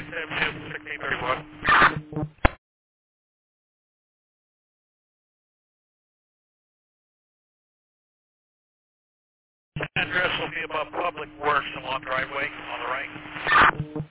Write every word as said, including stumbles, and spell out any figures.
eight seven two, sixteen thirty-one. Address will be above Public Works along driveway on the right.